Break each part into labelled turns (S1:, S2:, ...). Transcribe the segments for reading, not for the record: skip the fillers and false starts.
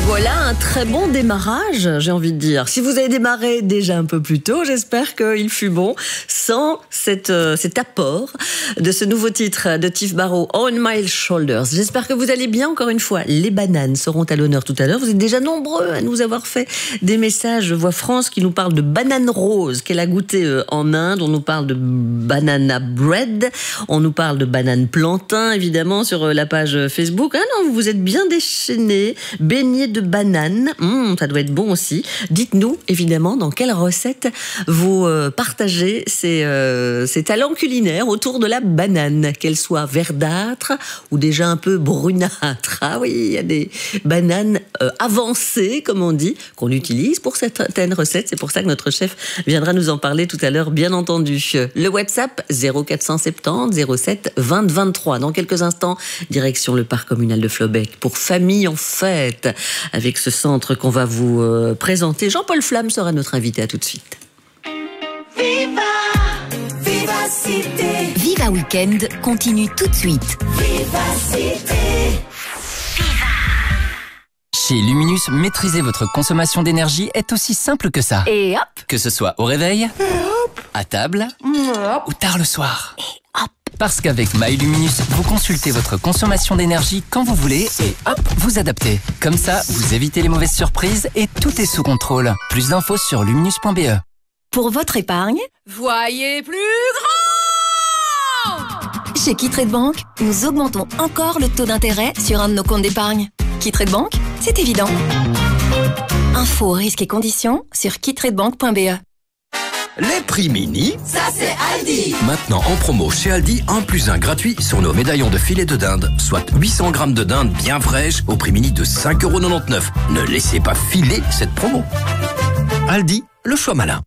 S1: Voilà un très bon démarrage, j'ai envie de dire. Si vous avez démarré déjà un peu plus tôt, j'espère qu'il fut bon sans cet apport de ce nouveau titre de Tiff Barrow, On My Shoulders. J'espère que vous allez bien. Encore une fois, les bananes seront à l'honneur tout à l'heure. Vous êtes déjà nombreux à nous avoir fait des messages. Je vois France qui nous parle de banane rose qu'elle a goûté en Inde. On nous parle de banana bread. On nous parle de banane plantain, évidemment, sur la page Facebook. Ah non, vous vous êtes bien déchaînés, baignés de bananes. Ça doit être bon aussi. Dites-nous, évidemment, dans quelle recette vous partagez ces talents culinaires autour de la banane, qu'elle soit verdâtre ou déjà un peu brunâtre. Ah oui, il y a des bananes avancées, comme on dit, qu'on utilise pour certaines recettes. C'est pour ça que notre chef viendra nous en parler tout à l'heure, bien entendu. Le WhatsApp 0470 07 20 23. Dans quelques instants, direction le parc communal de Flobec pour Famille en fête, avec ce centre qu'on va vous présenter. Jean-Paul Flamme sera notre invité. À tout de suite.
S2: Viva Vivacité.
S3: Viva Weekend continue tout de suite.
S2: Vivacité.
S4: Chez Luminus, maîtriser votre consommation d'énergie est aussi simple que ça.
S3: Et hop,
S4: Que ce soit au réveil, à table ou tard le soir. Parce qu'avec MyLuminus, vous consultez votre consommation d'énergie quand vous voulez et hop, vous adaptez. Comme ça, vous évitez les mauvaises surprises et tout est sous contrôle. Plus d'infos sur luminus.be.
S3: pour votre épargne,
S5: Voyez plus grand!
S3: chez Kittrade Bank, nous augmentons encore le taux d'intérêt sur un de nos comptes d'épargne. Kittrade Bank, c'est évident. Infos, risques et conditions sur kittradebank.be.
S6: Les prix mini,
S2: Ça c'est Aldi.
S6: maintenant en promo chez Aldi, 1+1 gratuit sur nos médaillons de filet de dinde, soit 800 grammes de dinde bien fraîche au prix mini de 5,99 €. Ne laissez pas filer cette promo. Aldi, le choix malin.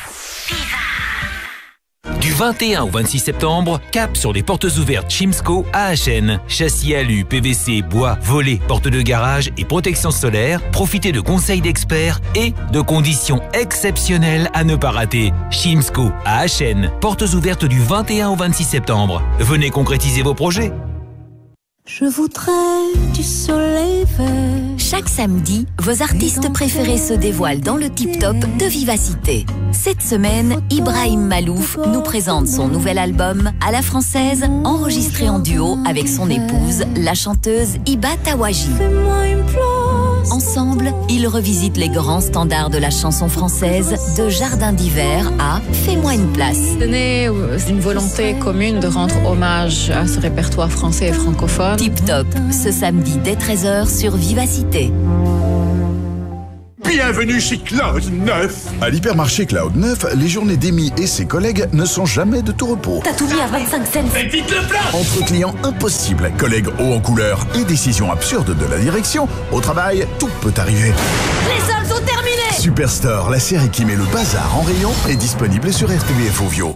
S7: Du 21 au 26 septembre, cap sur les portes ouvertes Chimsco AHN. Châssis alu, PVC, bois, volets, portes de garage et protection solaire. Profitez de conseils d'experts et de conditions exceptionnelles à ne pas rater. Chimsco AHN. Portes ouvertes du 21 au 26 septembre. Venez concrétiser vos projets.
S2: Je voudrais du soleil vert.
S3: Chaque samedi, vos artistes préférés se dévoilent dans le tip-top de Vivacité. Cette semaine, Ibrahim Malouf nous présente son nouvel album à la française, enregistré en duo avec son épouse, la chanteuse Iba Tawaji.
S2: Fais-moi une place.
S3: Ensemble, ils revisitent les grands standards de la chanson française, de Jardin d'hiver à Fais-moi une place.
S5: C'est né d'une volonté commune de rendre hommage à ce répertoire français et francophone.
S3: Tip Top, ce samedi dès 13h sur Vivacité.
S8: Bienvenue chez Cloud 9.
S9: À l'hypermarché Cloud 9, les journées d'Amy et ses collègues ne sont jamais de tout repos.
S3: T'as tout mis à 25 cents.
S8: Dites le plan.
S9: Entre clients impossibles, collègues hauts en couleur et décisions absurdes de la direction, au travail, tout peut arriver.
S2: Les soldes sont terminés.
S9: Superstore, la série qui met le bazar en rayon, est disponible sur RTBF Ovio.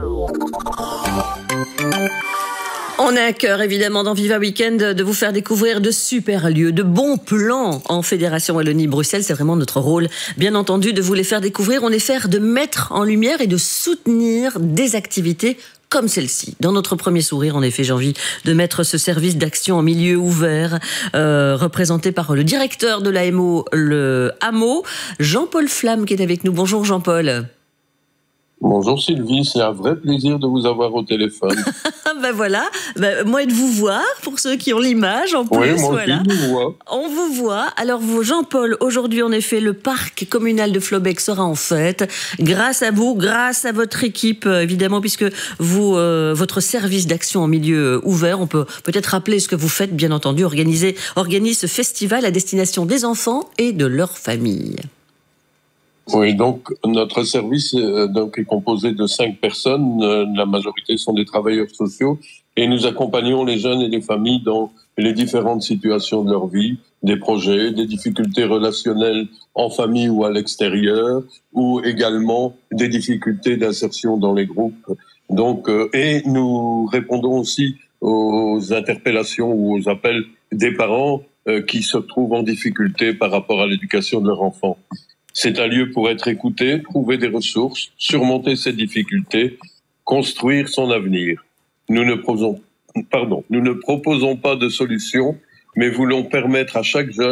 S1: On a à cœur, évidemment, dans Viva Weekend, de vous faire découvrir de super lieux, de bons plans en Fédération Wallonie-Bruxelles. C'est vraiment notre rôle, bien entendu, de vous les faire découvrir. On est fiers de mettre en lumière et de soutenir des activités comme celle-ci. Dans notre premier sourire, en effet, j'ai envie de mettre ce service d'action en milieu ouvert, représenté par le directeur de l'AMO, le hameau, Jean-Paul Flamme, qui est avec nous. Bonjour Jean-Paul.
S10: Bonjour Sylvie, c'est un vrai plaisir de vous avoir au téléphone.
S1: Ben voilà, moi et de vous voir, pour ceux qui ont l'image en plus.
S10: Oui, moi
S1: voilà.
S10: aussi, je vous vois.
S1: On vous voit. Alors vous, Jean-Paul, aujourd'hui en effet, le parc communal de Flobec sera en fête. Grâce à vous, grâce à votre équipe, évidemment, puisque vous, votre service d'action en milieu ouvert, on peut peut-être rappeler ce que vous faites, bien entendu, organise ce festival à destination des enfants et de leurs familles.
S10: Oui, donc notre service est composé de 5 personnes. La majorité sont des travailleurs sociaux et nous accompagnons les jeunes et les familles dans les différentes situations de leur vie, des projets, des difficultés relationnelles en famille ou à l'extérieur, ou également des difficultés d'insertion dans les groupes. Donc, et nous répondons aussi aux interpellations ou aux appels des parents qui se trouvent en difficulté par rapport à l'éducation de leur enfant. C'est un lieu pour être écouté, trouver des ressources, surmonter ses difficultés, construire son avenir. Nous ne proposons pas de solution, mais voulons permettre à chaque jeune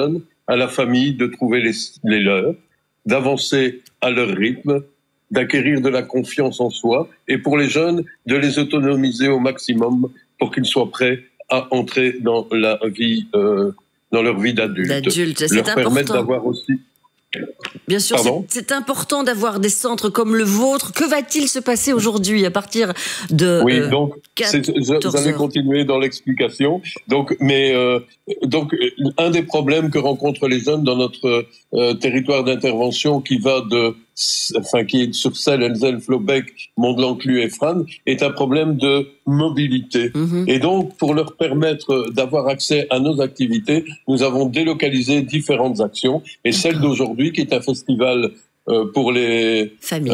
S10: à la famille de trouver les leurs, d'avancer à leur rythme, d'acquérir de la confiance en soi, et pour les jeunes, de les autonomiser au maximum pour qu'ils soient prêts à entrer dans la vie, dans leur vie d'adulte.
S1: C'est
S10: leur permettre d'avoir aussi...
S1: Bien sûr, c'est important d'avoir des centres comme le vôtre. Que va-t-il se passer aujourd'hui à partir de
S10: Oui, donc j'allais continuer dans l'explication. Donc, un des problèmes que rencontrent les jeunes dans notre territoire d'intervention, qui est sur Celle, Elzel, Flobec, Mont-de-l'Enclume et Frasnes, est un problème de mobilité. Et donc, pour leur permettre d'avoir accès à nos activités, nous avons délocalisé différentes actions. Et celle d'aujourd'hui, qui est un festival pour les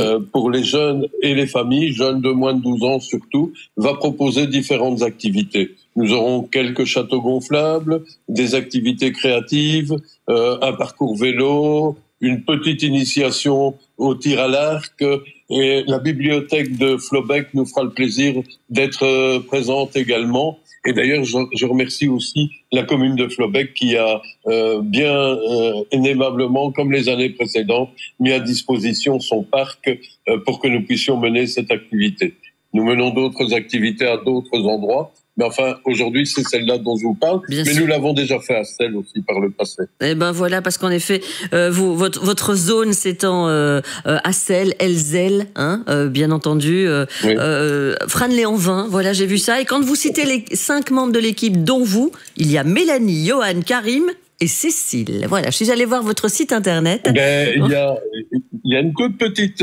S10: jeunes et les familles, jeunes de moins de 12 ans surtout, va proposer différentes activités. Nous aurons quelques châteaux gonflables, des activités créatives, un parcours vélo, une petite initiation au tir à l'arc, et la bibliothèque de Flobec nous fera le plaisir d'être présente également. Et d'ailleurs, je remercie aussi la commune de Flobec qui a bien aimablement, comme les années précédentes, mis à disposition son parc pour que nous puissions mener cette activité. Nous menons d'autres activités à d'autres endroits, mais enfin, aujourd'hui, c'est celle-là dont je vous parle. Mais nous l'avons déjà fait à Celle aussi par le passé.
S1: Eh ben voilà, parce qu'en effet, votre zone s'étend à Celle, Elzel, bien entendu,
S10: oui.
S1: Frasnes-les-en-Vin, voilà, j'ai vu ça. Et quand vous citez les 5 membres de l'équipe, dont vous, il y a Mélanie, Johan, Karim et Cécile. Voilà, je suis allée voir votre site internet.
S10: Il y a une toute petite...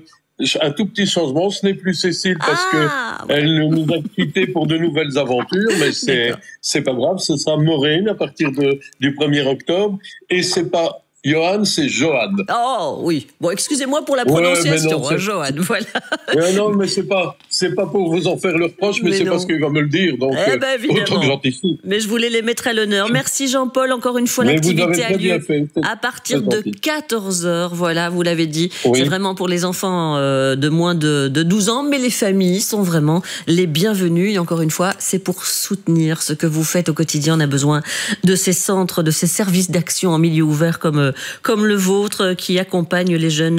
S10: un tout petit changement, ce n'est plus Cécile parce elle nous a quittés pour de nouvelles aventures, mais c'est pas grave, ce sera Maureen à partir du 1er octobre, et c'est pas Johan, c'est Johan.
S1: Oh oui, bon, excusez-moi pour la prononciation, Johan, voilà.
S10: Non, mais c'est pas pour vous en faire le reproche, mais c'est parce qu'il va me le dire, donc autre que j'anticipe.
S1: Mais je voulais les mettre à l'honneur. Merci Jean-Paul, encore une fois, l'activité a lieu à partir de 14h, voilà, vous l'avez dit. Oui. C'est vraiment pour les enfants de moins de 12 ans, mais les familles sont vraiment les bienvenues. Et encore une fois, c'est pour soutenir ce que vous faites au quotidien. On a besoin de ces centres, de ces services d'action en milieu ouvert comme le vôtre, qui accompagne les jeunes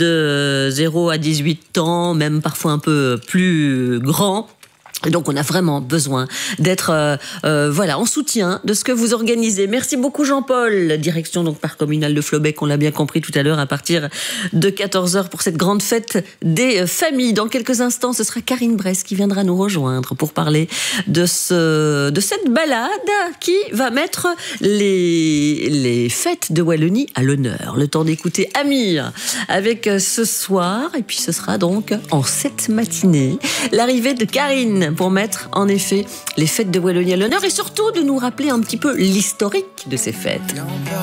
S1: de 0 à 18 ans, même parfois un peu plus grands. Et donc, on a vraiment besoin d'être en soutien de ce que vous organisez. Merci beaucoup, Jean-Paul. Direction donc parc communal de Flobec, on l'a bien compris tout à l'heure, à partir de 14h pour cette grande fête des familles. Dans quelques instants, ce sera Karine Bress qui viendra nous rejoindre pour parler de cette balade qui va mettre les fêtes de Wallonie à l'honneur. Le temps d'écouter Amir avec ce soir. Et puis, ce sera donc en cette matinée l'arrivée de Karine pour mettre en effet les fêtes de Wallonie à l'honneur et surtout de nous rappeler un petit peu l'historique de ces fêtes.